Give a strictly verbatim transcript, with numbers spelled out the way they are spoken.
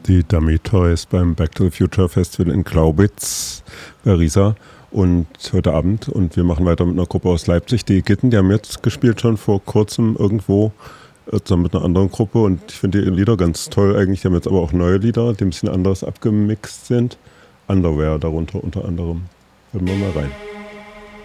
die Dummy Toys beim Back to the Future Festival in Glaubitz bei Riesa und heute Abend. Und wir machen weiter mit einer Gruppe aus Leipzig, die Gitten. Die haben jetzt gespielt schon vor kurzem irgendwo äh, zusammen mit einer anderen Gruppe. Und ich finde die Lieder ganz toll eigentlich. Die haben jetzt aber auch neue Lieder, die ein bisschen anders abgemixt sind. Underwear darunter unter anderem. Hören wir mal rein.